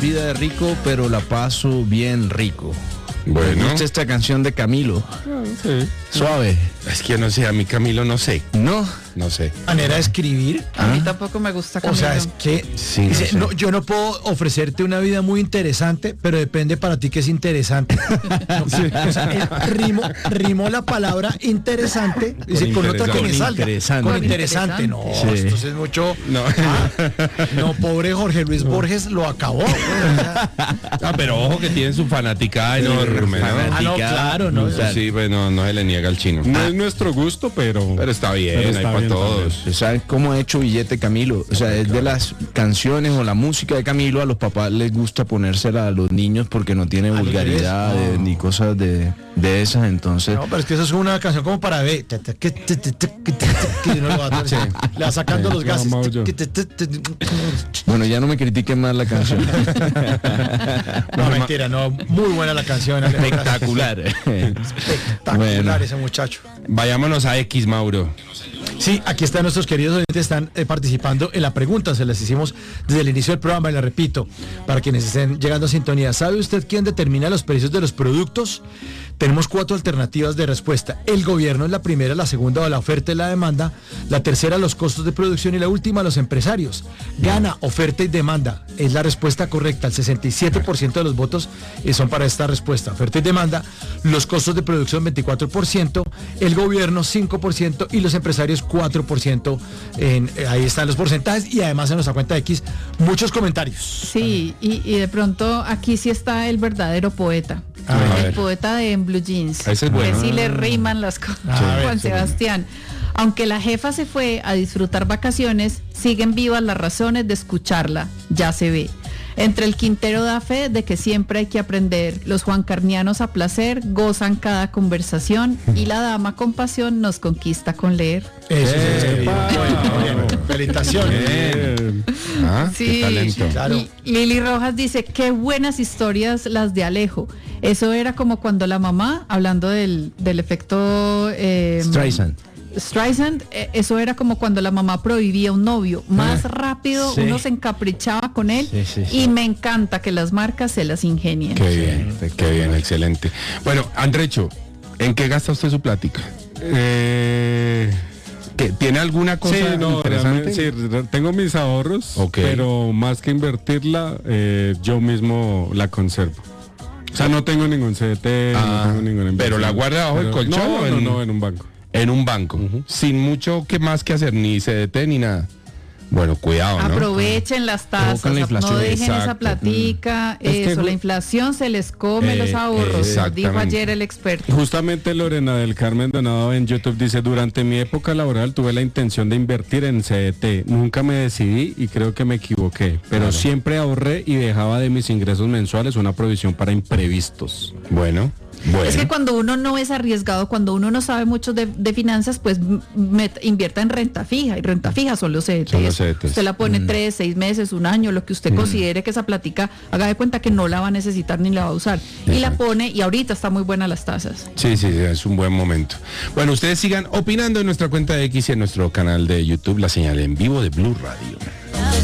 vida de rico, pero la paso bien rico. Bueno. ¿Me gusta esta canción de Camilo? Sí. Suave. Es que yo no sé, a mí Camilo no sé. No sé. Manera de escribir. A mí tampoco me gusta Camilo. O sea, es que Sí, dice, no sé. yo no puedo ofrecerte una vida muy interesante, pero depende para ti que es interesante. O sea, rimo la palabra interesante, dice, con otra que me salga. interesante. Con interesante. No, Sí. esto es mucho. No. No, pobre Jorge Luis Borges lo acabó. Güey, o sea, Pero ojo que tiene su fanaticada enorme, ¿no? no, claro, no. Eso sí, pues no se le niega al chino. No es nuestro gusto, pero Pero está bien, Pero hay está para bien todos. ¿Saben cómo ha hecho billete Camilo? O sea, es de las canciones o la música de Camilo, a los papás les gusta ponérsela a los niños porque no tiene los vulgaridades bebés, no. ni cosas de esas, entonces... No, pero es que eso es una canción como para ver. Le va sacando los gases. Mauro. Bueno, ya no me critiquen más la canción. No, mentira, no. Muy buena la canción. Espectacular. Espectacular Bueno. ese muchacho. Vayámonos a X, Mauro. Sí, aquí están nuestros queridos oyentes, están participando en la pregunta, se las hicimos desde el inicio del programa y la repito, para quienes estén llegando a sintonía. ¿Sabe usted quién determina los precios de los productos? Tenemos 4 alternativas de respuesta. El gobierno es la primera, la segunda la oferta y la demanda, la tercera los costos de producción y la última los empresarios. Gana oferta y demanda, es la respuesta correcta. El 67% de los votos son para esta respuesta. Oferta y demanda, los costos de producción 24%, el gobierno 5% y los empresarios 4%. Ahí están los porcentajes y además en nuestra cuenta X muchos comentarios. Sí, y de pronto aquí sí está el verdadero poeta. A El ver. poeta de Blue Jeans. Ese es bueno. Que sí le riman las cosas. A ver, Juan sí. Sebastián. Aunque la jefa se fue a disfrutar vacaciones, siguen vivas las razones de escucharla. Ya se ve. Entre el Quintero da fe de que siempre hay que aprender. Los juancarnianos a placer gozan cada conversación y la dama con pasión nos conquista con leer. Eso es bueno. Felicitaciones. Bien. Ah, Sí, qué talento. Claro. Y Lili Rojas dice, qué buenas historias las de Alejo. Eso era como cuando la mamá, hablando del efecto... Streisand, eso era como cuando la mamá prohibía un novio. Más rápido, sí. uno se encaprichaba con él. Sí. Y me encanta que las marcas se las ingenien. Qué bien, excelente. Bueno, Andrecho, ¿en qué gasta usted su plática? ¿Qué, ¿Tiene alguna cosa Sí, no, interesante? realmente, sí, tengo mis ahorros, Ok. pero más que invertirla, yo mismo la conservo. O sea, no tengo ningún CDT, no tengo ninguna inversión. ¿Pero la guarda bajo el colchón No, o en- no, en un banco. En un banco, sin mucho que más que hacer, ni CDT ni nada. Bueno, cuidado, ¿no? Aprovechen las tasas, Provocan la inflación. no dejen esa Exacto. platica, Es que eso, la inflación se les come los ahorros, exactamente. dijo ayer el experto. Justamente Lorena del Carmen Donado en YouTube dice, durante mi época laboral tuve la intención de invertir en CDT, nunca me decidí y creo que me equivoqué, pero siempre ahorré y dejaba de mis ingresos mensuales una provisión para imprevistos. Bueno. Es que cuando uno no es arriesgado, cuando uno no sabe mucho de finanzas, pues invierta en renta fija, y renta fija son los CDTs. Son los CDTs. Usted la pone 3, 6 meses, un año, lo que usted considere que esa platica, haga de cuenta que no la va a necesitar ni la va a usar. Y la pone, y ahorita está muy buena las tasas. Sí, es un buen momento. Bueno, ustedes sigan opinando en nuestra cuenta de X y en nuestro canal de YouTube, la señal en vivo de Blue Radio.